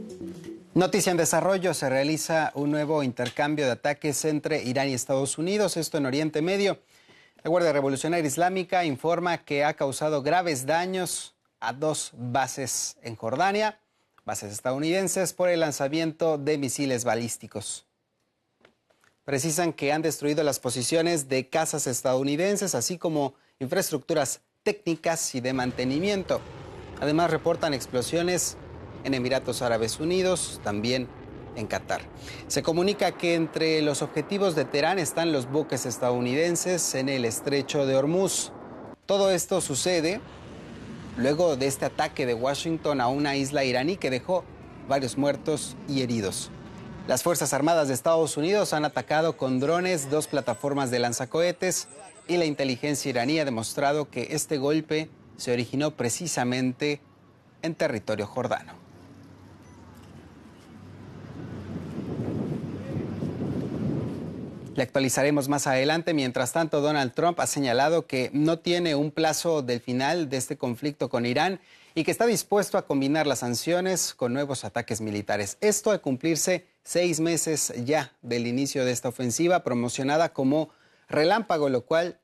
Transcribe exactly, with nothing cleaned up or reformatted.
Noticia en desarrollo, se realiza un nuevo intercambio de ataques entre Irán y Estados Unidos, esto en Oriente Medio. La Guardia Revolucionaria Islámica informa que ha causado graves daños a dos bases en Jordania, bases estadounidenses, por el lanzamiento de misiles balísticos. Precisan que han destruido las posiciones de cazas estadounidenses, así como infraestructuras técnicas y de mantenimiento. Además, reportan explosiones en Emiratos Árabes Unidos, también en Qatar. Se comunica que entre los objetivos de Teherán están los buques estadounidenses en el estrecho de Hormuz. Todo esto sucede luego de este ataque de Washington a una isla iraní que dejó varios muertos y heridos. Las Fuerzas Armadas de Estados Unidos han atacado con drones dos plataformas de lanzacohetes y la inteligencia iraní ha demostrado que este golpe se originó precisamente en territorio jordano. Le actualizaremos más adelante. Mientras tanto, Donald Trump ha señalado que no tiene un plazo del final de este conflicto con Irán y que está dispuesto a combinar las sanciones con nuevos ataques militares. Esto al cumplirse seis meses ya del inicio de esta ofensiva promocionada como relámpago, lo cual